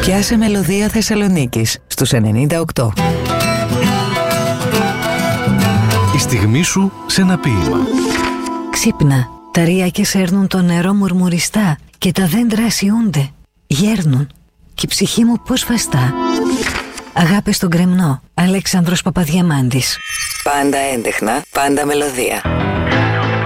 Πιάσε μελωδία Θεσσαλονίκης στους 98. Η στιγμή σου σε ένα ποίημα. Ξύπνα, τα ρύακια σέρνουν το νερό μουρμουριστά και τα δέντρα ασιούνται, γέρνουν και η ψυχή μου πως βαστά. Αγάπη στον κρεμνό, Αλέξανδρος Παπαδιαμάντης. Πάντα έντεχνα, πάντα μελωδία.